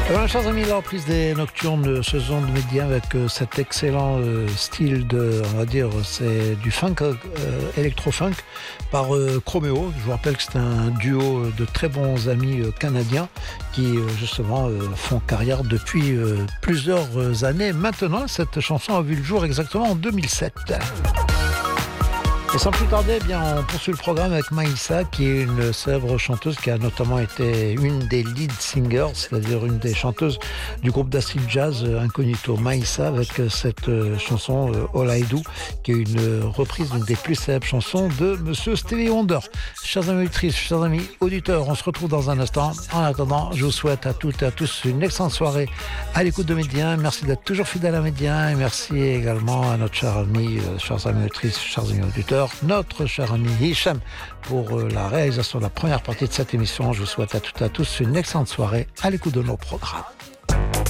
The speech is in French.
Voilà, chers amis, la reprise des Nocturnes saison de Média avec cet excellent style de, on va dire, c'est du funk, électro-funk par Chromeo. Je vous rappelle que c'est un duo de très bons amis canadiens qui justement font carrière depuis plusieurs années. Maintenant, cette chanson a vu le jour exactement en 2007. Et sans plus tarder, eh bien, on poursuit le programme avec Maïssa, qui est une célèbre chanteuse qui a notamment été une des lead singers, c'est-à-dire une des chanteuses du groupe d'acid jazz Incognito. Maïssa avec cette chanson All I Do, qui est une reprise d'une des plus célèbres chansons de Monsieur Stevie Wonder. Chers amis auditrices, chers amis auditeurs, on se retrouve dans un instant. En attendant, je vous souhaite à toutes et à tous une excellente soirée à l'écoute de Média. Merci d'être toujours fidèles à Média et merci également à notre cher ami, chers amis auditrices, chers amis auditeurs, notre cher ami Hicham pour la réalisation de la première partie de cette émission. Je vous souhaite à toutes et à tous une excellente soirée à l'écoute de nos programmes.